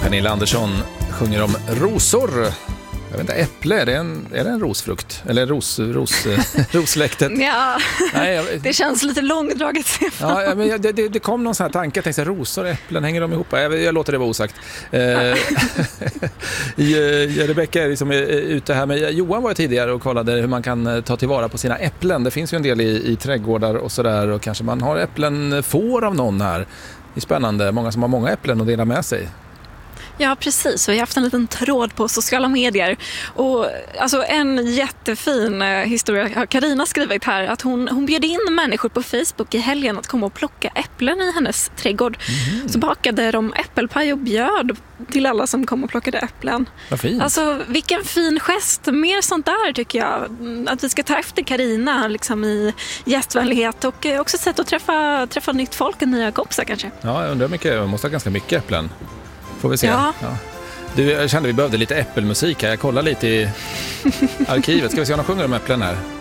Pernilla Andersson sjunger om rosor. Jag vet inte, äpple, är det en rosfrukt? Eller rossläktet? Ja, Nej, det känns lite långdraget. Ja, men det kom någon sån här tanke. Jag tänkte, rosor och äpplen, hänger de ihop? Jag låter det vara osagt. Rebecka är liksom ute här med Johan var tidigare och kollade hur man kan ta tillvara på sina äpplen. Det finns ju en del i trädgårdar och sådär, och kanske man har äpplen får av någon här. Det är spännande, många som har många äpplen att dela med sig. Ja, precis. Vi har haft en liten tråd på sociala medier. Och alltså en jättefin historia har Carina skrivit här. Att hon bjöd in människor på Facebook i helgen att komma och plocka äpplen i hennes trädgård. Så bakade de äppelpaj och bjöd till alla som kom och plockade äpplen. Vad fint. Alltså vilken fin gest. Mer sånt där tycker jag. Att vi ska ta efter Carina liksom i gästvänlighet. Och också ett sätt att träffa nytt folk och nya kompisar kanske. Ja, jag undrar mycket. Jag måste ha ganska mycket äpplen. Får vi se. Ja. Ja. Jag kände vi behövde lite äppelmusik här. Jag kollar lite i arkivet. Ska vi se om de sjunger om äpplen här?